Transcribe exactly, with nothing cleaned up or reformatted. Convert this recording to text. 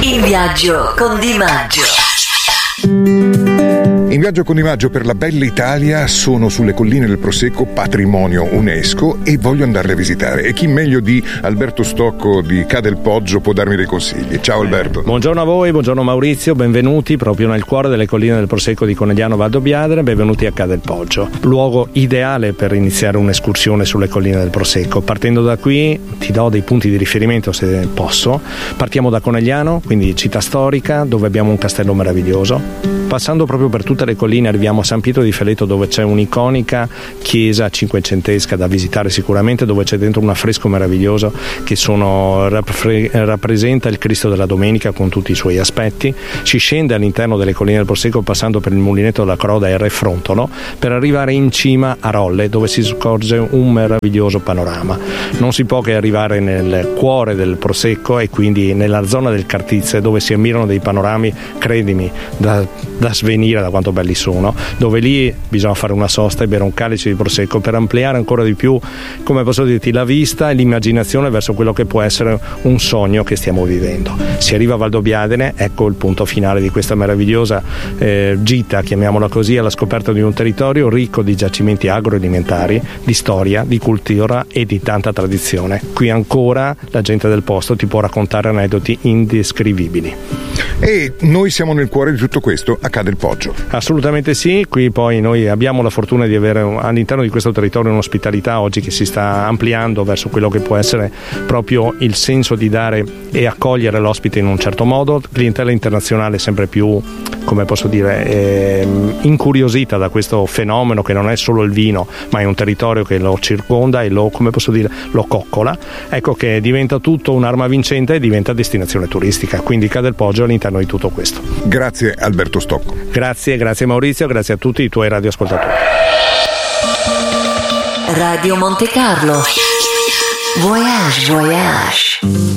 In viaggio con Di Maggio. In viaggio con Di Maggio per la bella Italia sono sulle colline del Prosecco, patrimonio UNESCO, e voglio andarle a visitare. E chi meglio di Alberto Stocco di Ca' del Poggio può darmi dei consigli. Ciao Alberto. Buongiorno a voi, buongiorno Maurizio, benvenuti proprio nel cuore delle colline del Prosecco di Conegliano Valdobbiadene, benvenuti a Ca' del Poggio. Luogo ideale per iniziare un'escursione sulle colline del Prosecco. Partendo da qui ti do dei punti di riferimento se posso. Partiamo da Conegliano, quindi città storica, dove abbiamo un castello meraviglioso. Passando proprio per tutte le colline arriviamo a San Pietro di Feleto, dove c'è un'iconica chiesa cinquecentesca da visitare sicuramente, dove c'è dentro un affresco meraviglioso che sono, rappresenta il Cristo della Domenica con tutti i suoi aspetti. Si scende all'interno delle colline del Prosecco passando per il Mulinetto della Croda e il Re Frontolo per arrivare in cima a Rolle, dove si scorge un meraviglioso panorama. Non si può che arrivare nel cuore del Prosecco e quindi nella zona del Cartizze, dove si ammirano dei panorami, credimi, da da svenire da quanto belli sono, dove lì bisogna fare una sosta e bere un calice di Prosecco per ampliare ancora di più, come posso dirti, la vista e l'immaginazione verso quello che può essere un sogno che stiamo vivendo. Si arriva a Valdobbiadene, ecco il punto finale di questa meravigliosa eh, gita, chiamiamola così, alla scoperta di un territorio ricco di giacimenti agroalimentari, di storia, di cultura e di tanta tradizione. Qui ancora la gente del posto ti può raccontare aneddoti indescrivibili. E noi siamo nel cuore di tutto questo, a Ca' del Poggio. Assolutamente sì, qui poi noi abbiamo la fortuna di avere all'interno di questo territorio un'ospitalità oggi che si sta ampliando verso quello che può essere proprio il senso di dare e accogliere l'ospite in un certo modo. Clientela internazionale sempre più, come posso dire, eh, incuriosita da questo fenomeno che non è solo il vino, ma è un territorio che lo circonda e lo, come posso dire, lo coccola. Ecco che diventa tutto un'arma vincente e diventa destinazione turistica, quindi Ca' del Poggio all'interno di tutto questo. Grazie Alberto Stocco. Grazie, grazie Maurizio, grazie a tutti i tuoi radioascoltatori. Radio Monte Carlo. Voyage, voyage.